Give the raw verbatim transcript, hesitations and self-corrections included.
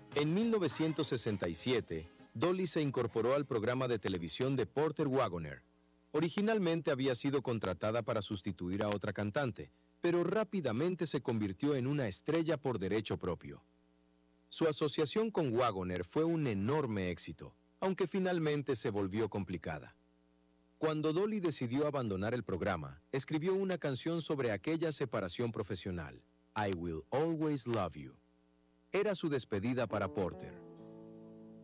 En mil novecientos sesenta y siete, Dolly se incorporó al programa de televisión de Porter Wagoner. Originalmente había sido contratada para sustituir a otra cantante, pero rápidamente se convirtió en una estrella por derecho propio. Su asociación con Wagoner fue un enorme éxito, aunque finalmente se volvió complicada. Cuando Dolly decidió abandonar el programa, escribió una canción sobre aquella separación profesional, I Will Always Love You. Era su despedida para Porter.